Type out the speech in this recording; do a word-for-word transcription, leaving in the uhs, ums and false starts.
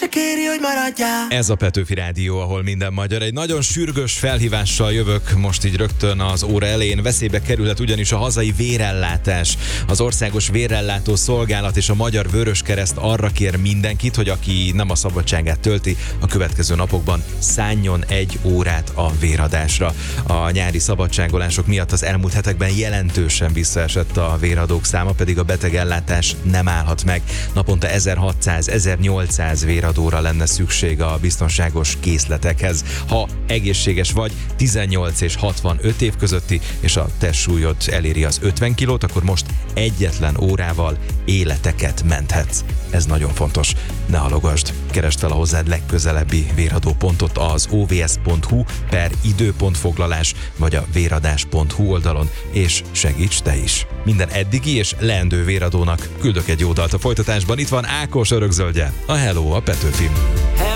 Kéri, hogy maradjál. Ez a Petőfi Rádió, ahol minden magyar. Egy nagyon sürgős felhívással jövök most így rögtön az óra elején. Veszélybe kerülhet ugyanis a hazai vérellátás. Az Országos Vérellátó Szolgálat és a Magyar Vöröskereszt arra kér mindenkit, hogy aki nem a szabadságát tölti, a következő napokban szálljon egy órát a véradásra. A nyári szabadságolások miatt az elmúlt hetekben jelentősen visszaesett a véradók száma, pedig a betegellátás nem állhat meg. Naponta ezerhatszáz-ezernyolcszáz véradóra lenne szükség a biztonságos készletekhez. Ha egészséges vagy, tizennyolc és hatvanöt év közötti, és a testsúlyod eléri az ötven kilót, akkor most egyetlen órával életeket menthetsz. Ez nagyon fontos. Ne halogasd. Keresd fel a hozzád legközelebbi véradópontot az ovs.hu per időpontfoglalás vagy a véradás pont hu oldalon, és segíts te is. Minden eddigi és leendő véradónak küldök egy jó dalt a folytatásban. Itt van Ákos Örökzöldje, a Hello a Petőfin.